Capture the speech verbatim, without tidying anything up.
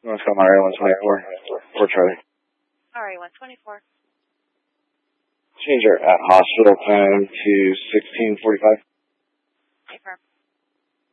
want to come on one twenty-four for Charlie. Alright, one twenty-four. Change our at hospital time to sixteen forty-five. Confirm.